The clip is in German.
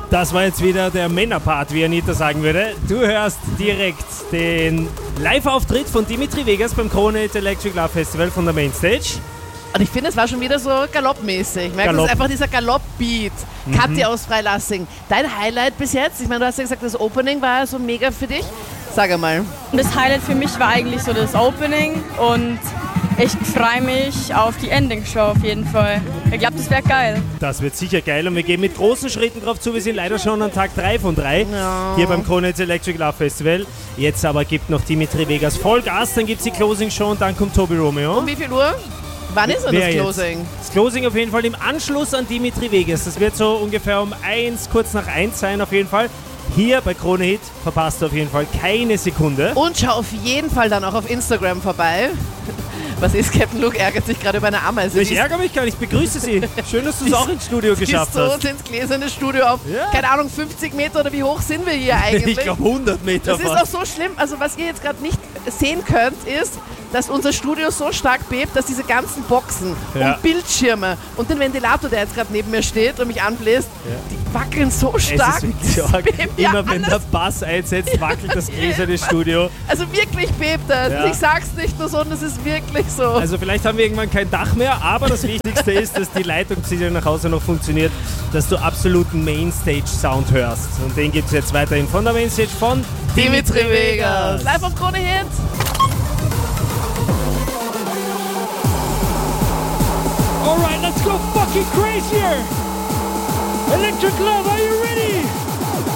Das war jetzt wieder der Männerpart, wie Anita sagen würde. Du hörst direkt den Live-Auftritt von Dimitri Vegas beim Krone Hit Electric Love Festival von der Mainstage. Und ich finde, es war schon wieder so galoppmäßig. Merkst du, es ist einfach dieser Galopp-Beat. Kathi aus Freilassing. Dein Highlight bis jetzt? Ich meine, du hast ja gesagt, das Opening war so mega für dich. Sag einmal. Das Highlight für mich war eigentlich so das Opening und ich freue mich auf die Ending-Show auf jeden Fall. Ich glaube, das wäre geil. Das wird sicher geil und wir gehen mit großen Schritten drauf zu. Wir sind leider schon an Tag 3 von 3 hier beim Krone Hit Electric Love Festival. Jetzt aber gibt noch Dimitri Vegas Vollgas, dann gibt es die Closing-Show und dann kommt Tobi Romeo. Um wie viel Uhr? Wann ist denn das Closing? Jetzt? Das Closing auf jeden Fall im Anschluss an Dimitri Vegas. Das wird so ungefähr um 1, kurz nach 1 sein auf jeden Fall. Hier bei Krone Hit verpasst du auf jeden Fall keine Sekunde. Und schau auf jeden Fall dann auch auf Instagram vorbei. Was ist, Captain Luke ärgert sich gerade über eine Ameise. Ich ärgere mich gar nicht, ich begrüße Sie. Schön, dass du es auch ins Studio geschafft hast. Uns ins gläserne Studio auf, keine Ahnung, 50 Meter oder wie hoch sind wir hier eigentlich? Ich glaube 100 Meter. Das ist auch so schlimm. Also was ihr jetzt gerade nicht sehen könnt, ist, dass unser Studio so stark bebt, dass diese ganzen Boxen und Bildschirme und den Ventilator, der jetzt gerade neben mir steht und mich anbläst, die wackeln so stark. Es ist wirklich arg. Immer wenn der Bass einsetzt, wackelt das gläserne Studio. Also wirklich bebt das. Ja. Ich sag's nicht nur so, das ist wirklich so. Also vielleicht haben wir irgendwann kein Dach mehr, aber das Wichtigste ist, dass die Leitung sicher nach Hause noch funktioniert, dass du absoluten Mainstage-Sound hörst. Und den gibt es jetzt weiterhin von der Mainstage von Dimitri Vegas. Live auf Krone Hit. Alright, let's go fucking crazy here! Electric Love, are you ready?